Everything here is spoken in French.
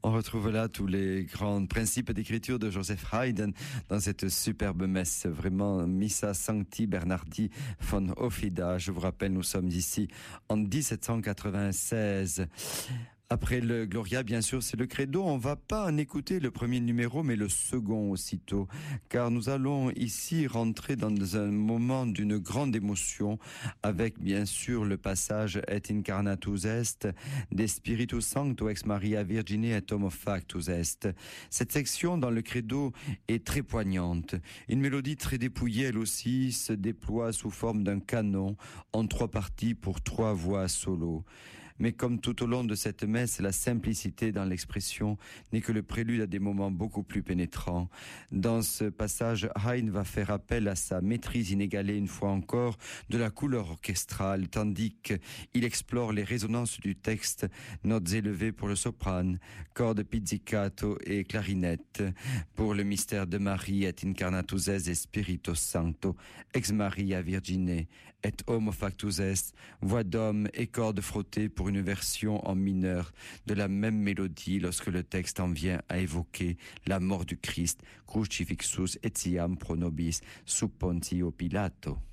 On retrouve là tous les grands principes d'écriture de Joseph Haydn dans cette superbe messe, vraiment Missa Sancti Bernardi von Ophida. Je vous rappelle, nous sommes ici en 1796. Après le Gloria, bien sûr, c'est le Credo. On va pas en écouter le premier numéro, mais le second aussitôt, car nous allons ici rentrer dans un moment d'une grande émotion avec, bien sûr, le passage Et incarnatus est, De Spiritus Sancto ex Maria Virgine et homo factus est. Cette section dans le Credo est très poignante. Une mélodie très dépouillée, elle aussi, se déploie sous forme d'un canon en 3 parties pour 3 voix solo. Mais comme tout au long de cette messe, la simplicité dans l'expression n'est que le prélude à des moments beaucoup plus pénétrants. Dans ce passage, Haydn va faire appel à sa maîtrise inégalée une fois encore de la couleur orchestrale, tandis qu'il explore les résonances du texte, notes élevées pour le soprane, cordes pizzicato et clarinette, pour le mystère de Marie et incarnatus est et Spiritus Sancto, ex Maria Virgine et homo factus est, voix d'homme et cordes frottées pour une version en mineur de la même mélodie lorsque le texte en vient à évoquer la mort du Christ, crucifixus etiam pro nobis sub Pontio Pilato.